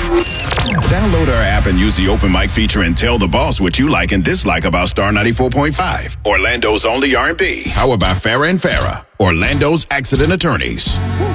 Download our app and use the open mic feature and tell the boss what you like and dislike about Star 94.5. Orlando's only R&B. How about Farrah and Farrah? Orlando's accident attorneys.